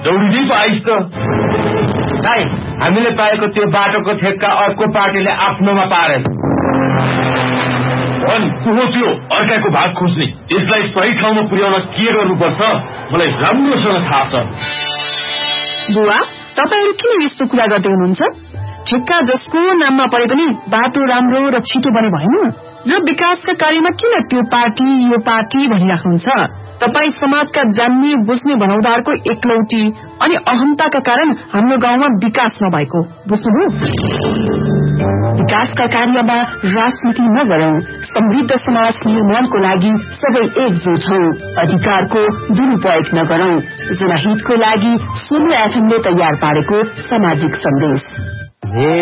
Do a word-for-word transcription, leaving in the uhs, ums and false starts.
दौडिँदै पो आइस त। दाइ, हामीले पाएको त्यो बाटोको ठेक्का अर्को पार्टीले आफ्नोमा पारे। भन् को हो त्यो अर्काको भाग खोज्ने? यसलाई सही ठाउँमा पुर्याउन के गर्नुपर्छ मलाई राम्रोसँग थाहा छ। बुवा, तपाईहरु किन यस्तो कुरा गर्दै हुनुहुन्छ? ठेक्का जसको नाममा परे पनि बाटो राम्रो र छिटो बने भएन र विकासका कार्यमा किन त्यो पार्टी यो पार्टी भनिराख्नुहुन्छ? तपाई समाजका जान्ने बुझ्ने भनौदारको एकलौटी अनि अहमताका कारण हाम्रो गाउँमा विकास नभएको बुझ्नुभयो? विकासका कार्यमा राजनीति नगरौं, समृद्ध समाज निर्माणको लागि सबै एकजुट हौं, अधिकारको दुरुपयोग नगरौं। जनहितको लागि सोलु एफएमले तयार पारेको सामाजिक सन्देश।